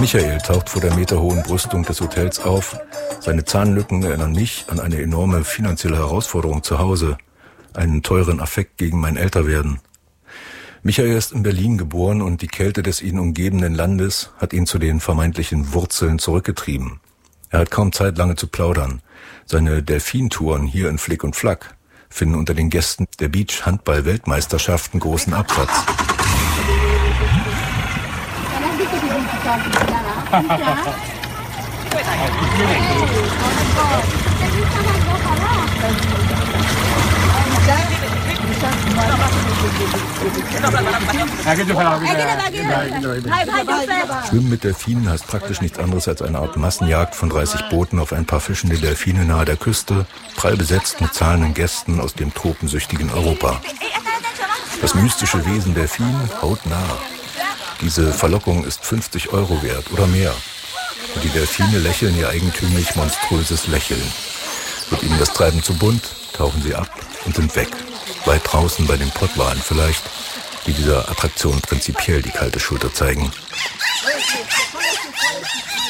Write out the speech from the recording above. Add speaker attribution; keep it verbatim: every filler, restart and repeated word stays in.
Speaker 1: Michael taucht vor der meterhohen Brüstung des Hotels auf. Seine Zahnlücken erinnern mich an eine enorme finanzielle Herausforderung zu Hause, einen teuren Affekt gegen mein Älterwerden. Michael ist in Berlin geboren und die Kälte des ihn umgebenden Landes hat ihn zu den vermeintlichen Wurzeln zurückgetrieben. Er hat kaum Zeit, lange zu plaudern. Seine Delfintouren hier in Flick und Flack finden unter den Gästen der Beach-Handball-Weltmeisterschaften großen Absatz. Schwimmen mit Delfinen heißt praktisch nichts anderes als eine Art Massenjagd von dreißig Booten auf ein paar fischende Delfine nahe der Küste, prall besetzt mit zahlenden Gästen aus dem tropensüchtigen Europa. Das mystische Wesen Delfin hautnah. Diese Verlockung ist fünfzig Euro wert oder mehr. Und die Delfine lächeln ihr eigentümlich monströses Lächeln. Wird ihnen das Treiben zu bunt, tauchen sie ab und sind weg. Weit draußen bei den Pottwalen vielleicht, die dieser Attraktion prinzipiell die kalte Schulter zeigen.